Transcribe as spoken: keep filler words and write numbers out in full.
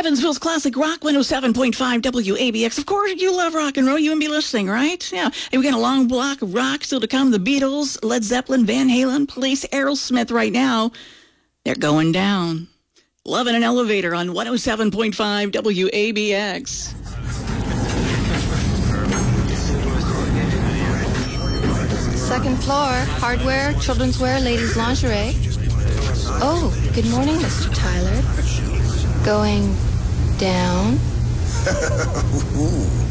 Evansville's classic rock, one oh seven point five W A B X. Of course, you love rock and roll. You and be listening, right? Yeah. And we got a long block of rock still to come. The Beatles, Led Zeppelin, Van Halen, Police, Aerosmith right now. They're going down. Love in an Elevator on one oh seven point five W A B X. Second floor, hardware, children's wear, ladies' lingerie. Oh, good morning, Mister Tyler. Going down.